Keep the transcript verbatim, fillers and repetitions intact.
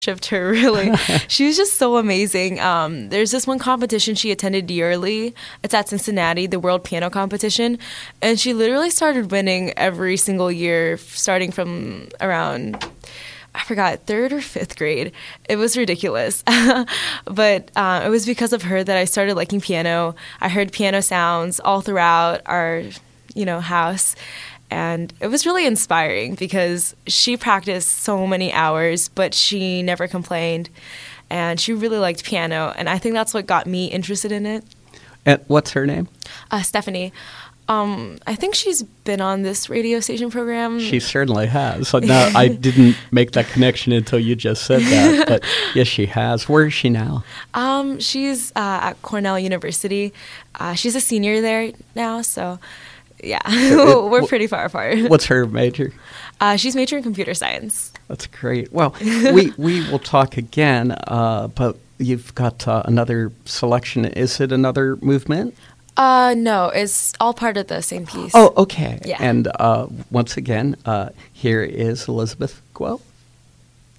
worshipped her, really. She was just so amazing. Um, there's this one competition she attended yearly. It's at Cincinnati, the World Piano Competition. And she literally started winning every single year, starting from around, I forgot, third or fifth grade. It was ridiculous. But uh, it was because of her that I started liking piano. I heard piano sounds all throughout our, you know, house. And it was really inspiring because she practiced so many hours, but she never complained. And she really liked piano. And I think that's what got me interested in it. And what's her name? Uh, Stephanie. Um, I think she's been on this radio station program. She certainly has. So now I didn't make that connection until you just said that. But yes, she has. Where is she now? Um, she's uh, at Cornell University. Uh, she's a senior there now, so... Yeah, we're pretty far apart. What's her major? Uh, she's majoring in computer science. That's great. Well, we, we will talk again, uh, but you've got uh, another selection. Is it another movement? Uh, no, it's all part of the same piece. Oh, okay. Yeah. And uh, once again, uh, here is Elizabeth Guo.